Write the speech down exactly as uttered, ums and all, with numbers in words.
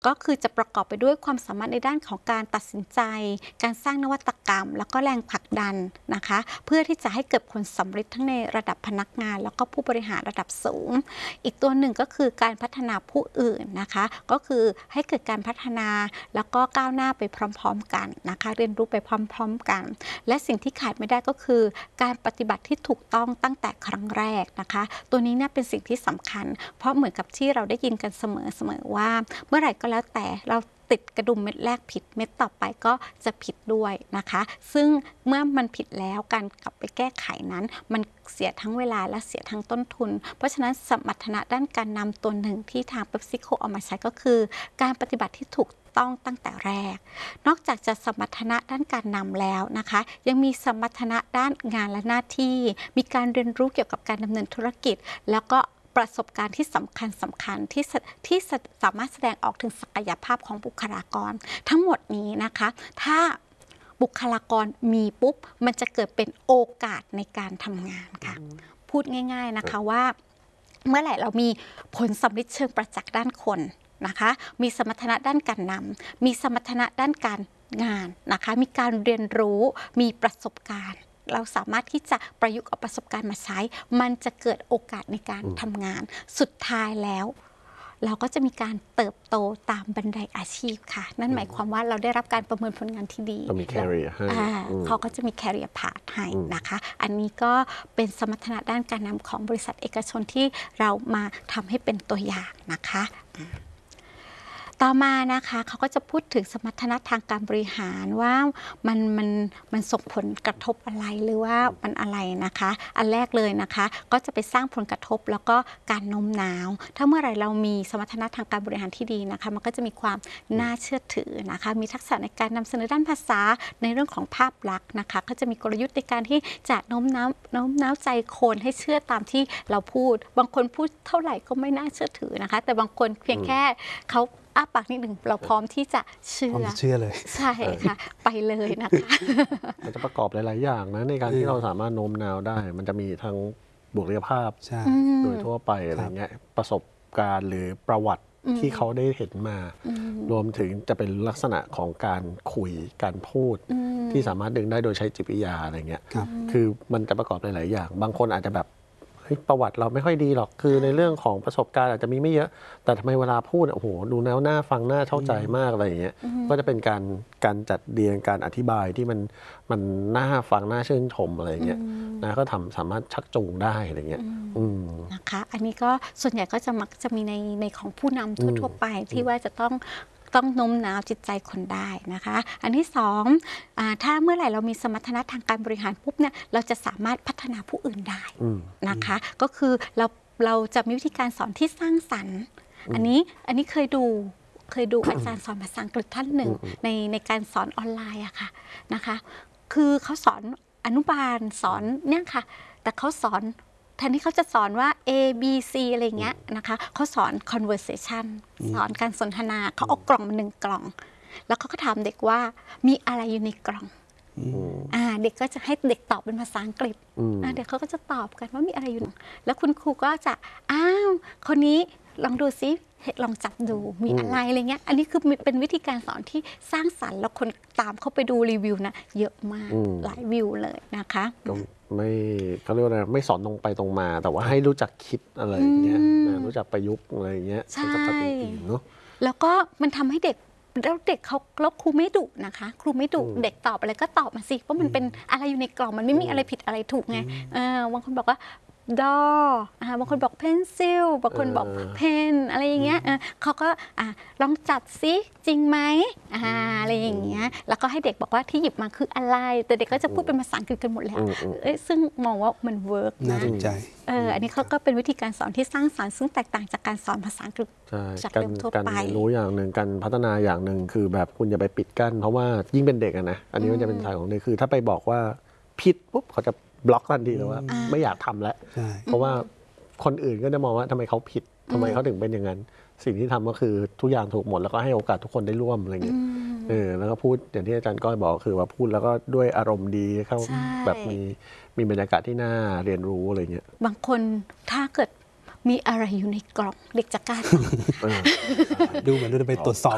ก็คือจะประกอบไปด้วยความสามารถในด้านของการตัดสินใจการสร้างนวัตกรรมแล้วก็แรงผลักดันนะคะเพื่อที่จะให้เกิดผลสำเร็จทั้งในระดับพนักงานแล้วก็ผู้บริหารระดับสูงอีกตัวหนึ่งก็คือการพัฒนาผู้อื่นนะคะก็คือให้เกิดการพัฒนาแล้วก็ก้าวหน้าไปพร้อมๆกันนะคะเรียนรู้ไปพร้อมๆกันและสิ่งที่ขาดไม่ได้ก็คือการปฏิบัติที่ถูกต้องตั้งแต่ครั้งแรกนะคะตัวนี้เนี่ยเป็นสิ่งที่สำคัญเพราะเหมือนกับที่เราได้ยินกันเสมอๆว่าเมื่อไหร่ก็แล้วแต่เราติดกระดุมเม็ดแรกผิดเม็ดต่อไปก็จะผิดด้วยนะคะซึ่งเมื่อมันผิดแล้วการกลับไปแก้ไขนั้นมันเสียทั้งเวลาและเสียทั้งต้นทุนเพราะฉะนั้นสมรรถนะด้านการนำตัวหนึ่งที่ทางเปปซิโคเอามาใช้ก็คือการปฏิบัติที่ถูกต้องตั้งแต่แรกนอกจากจะสมรรถนะด้านการนำแล้วนะคะยังมีสมรรถนะด้านงานและหน้าที่มีการเรียนรู้เกี่ยวกับการดำเนินธุรกิจแล้วก็ประสบการณ์ที่สำคัญสำคัญที่ที่สามารถแสดงออกถึงศักยภาพของบุคลากรทั้งหมดนี้นะคะถ้าบุคลากรมีปุ๊บมันจะเกิดเป็นโอกาสในการทำงานค่ะพูดง่ายๆนะคะว่าเมื่อไหร่เรามีผลสำลิดเชิงประจักษ์ด้านคนนะคะมีสมรรถนะด้านการนำมีสมรรถนะด้านการงานนะคะมีการเรียนรู้มีประสบการณ์เราสามารถที่จะประยุกต์เอาประสบการณ์มาใช้มันจะเกิดโอกาสในการทำงานสุดท้ายแล้วเราก็จะมีการเติบโตตามบันไดอาชีพค่ะนั่นหมายความว่าเราได้รับการประเมินผลงานที่ดีมี career ให้เขาก็จะมี career path ให้นะคะอันนี้ก็เป็นสมรรถนะด้านการนำของบริษัทเอกชนที่เรามาทำให้เป็นตัวอย่างนะคะต่อมานะคะเขาก็จะพูดถึงสมรรถนะทางการบริหารว่ามันมันมันส่งผลกระทบอะไรหรือว่ามันอะไรนะคะอันแรกเลยนะคะก็จะไปสร้างผลกระทบแล้วก็การโน้มน้าวถ้าเมื่อไหร่เรามีสมรรถนะทางการบริหารที่ดีนะคะมันก็จะมีความน่าเชื่อถือนะคะมีทักษะในการนำเสนอด้านภาษาในเรื่องของภาพลักษณ์นะคะก็จะมีกลยุทธ์ในการที่จะโน้มน้าวโน้มน้าวใจคนให้เชื่อตามที่เราพูดบางคนพูดเท่าไหร่ก็ไม่น่าเชื่อถือนะคะแต่บางคนเพียงแค่เขาอ้าปากนิดหนึ่งเราพร้อมที่จะเชื่อเชื่อเลยใช่ค่ะไปเลยนะคะมันจะประกอบหลายๆอย่างนะในการที่เราสามารถโน้มน้าวได้มันจะมีทั้งบุคลิกภาพโดยทั่วไปอะไรเงี้ยประสบการณ์หรือประวัติที่เขาได้เห็นมารวมถึงจะเป็นลักษณะของการคุยการพูดที่สามารถดึงได้โดยใช้จิตวิทยาอะไรเงี้ยคือมันจะประกอบหลายๆอย่างบางคนอาจจะแบบประวัติเราไม่ค่อยดีหรอกคือในเรื่องของประสบการณ์อาจจะมีไม่เยอะแต่ทำไมเวลาพูดโอ้โหดูแนวหน้าฟังหน้าเข้าใจมากอะไรอย่างเงี้ยก็จะเป็นการการจัดเรียงการอธิบายที่มันมันน่าฟังน่าชื่นชมอะไรอย่างเงี้ยนะก็ทำสามารถชักจูงได้อะไรเงี้ยนะคะอันนี้ก็ส่วนใหญ่ก็จะมักจะมีในในของผู้นำทั่วๆไปที่ว่าจะต้องต้องโน้มน้าวจิตใจคนได้นะคะอันที่สองถ้าเมื่อไหร่เรามีสมรรถนะทางการบริหารปุ๊บเนี่ยเราจะสามารถพัฒนาผู้อื่นได้นะคะก็คือเราเราจะมีวิธีการสอนที่สร้างสรรค์อันนี้อันนี้เคยดูเคยดูอาจารย์สอนภาษาอังกฤษท่านหนึ่งในในการสอนออนไลน์อะค่ะนะคะคือเขาสอนอนุบาลสอนเนี่ยค่ะแต่เขาสอนแทนที่เขาจะสอนว่า A B C อะไรเงี้ยนะคะเขาสอน conversation สอนการสนทนาเขาเอากล่องมาหนึ่งกล่องแล้วเขาก็ถามเด็กว่ามีอะไรอยู่ในกล่องอ่าเด็กก็จะให้เด็กตอบเป็นภาษาอังกฤษเด็กเขาก็จะตอบกันว่ามีอะไรอยู่แล้วคุณครูก็จะอ้าวคนนี้ลองดูซิลองจับดูมีอะไรอะไรเงี้ยอันนี้คือเป็นวิธีการสอนที่สร้างสรรค์แล้วคนตามเข้าไปดูรีวิวนะเยอะมากหลายวิวเลยนะคะไม่เขาเรียกว่าอะไรไม่สอนตรงไปตรงมาแต่ว่าให้รู้จักคิดอะไรอย่างเงี้ยรู้จักประยุกต์อะไรอย่างเงี้ยใช่เนาะแล้วก็มันทำให้เด็กแล้วเด็กเขาแล้วครูไม่ดุนะคะครูไม่ดุเด็กตอบอะไรก็ตอบมาสิเพราะมันเป็นอะไรอยู่ในกล่องมันไม่มีอะไรผิดอะไรถูกไงบางคนบอกว่าดอบางคนบอกเพนซิลบางคนบอกเพนอะไรอย่างเงี้ยเขาก็ลองจัดซิจริงไหมอะไรอย่างเงี้ยแล้วก็ให้เด็กบอกว่าที่หยิบมาคืออะไรแต่เด็กก็จะพูดเป็นภาษาอังกฤษกันหมดแล้วซึ่งมองว่ามันเวิร์กน่าสนใจอันนี้เขาก็เป็นวิธีการสอนที่สร้างสรรค์ซึ่งแตกต่างจากการสอนภาษาอังกฤษจากเดิมทั่วไปการรู้อย่างหนึ่งการพัฒนาอย่างหนึ่งคือแบบคุณอย่าไปปิดกั้นเพราะว่ายิ่งเป็นเด็กนะอันนี้มันจะเป็นสายของเด็กคือถ้าไปบอกว่าผิดปุ๊บเขาจะบล็อกทันทีเลยว่าไม่อยากทำแล้วเพราะว่าคนอื่นก็จะมองว่าทำไมเขาผิดทำไมเขาถึงเป็นอย่างนั้นสิ่งที่ทำก็คือทุกอย่างถูกหมดแล้วก็ให้โอกาสทุกคนได้ร่วมอะไรเงี้ยเออแล้วก็พูดอย่างที่อาจารย์ก้อยบอกคือว่าพูดแล้วก็ด้วยอารมณ์ดีเขาแบบมีมีบรรยากาศที่น่าเรียนรู้อะไรเงี้ยบางคนถ้าเกิดมีอะไรอยู่ในกล่องเด็กจะกล้าตอบดูเหมือนเราจะไปตรวจสอบ